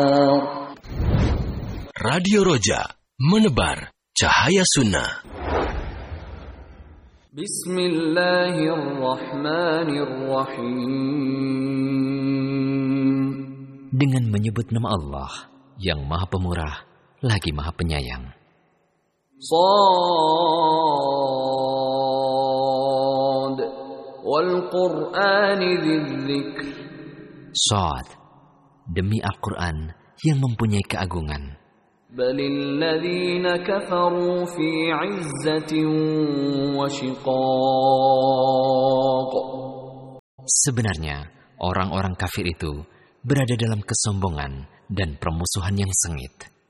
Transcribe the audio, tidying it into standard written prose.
Radio Roja, menebar cahaya sunnah. Bismillahirrahmanirrahim. Dengan menyebut nama Allah yang Maha Pemurah lagi Maha Penyayang. Shad wal Qur'ani dzikr. Shad, demi Al-Qur'an yang mempunyai keagungan. Balil ladzina kafaru fi 'izzatin wa shiqaq. Sebenarnya orang-orang kafir itu berada dalam kesombongan dan permusuhan yang sengit.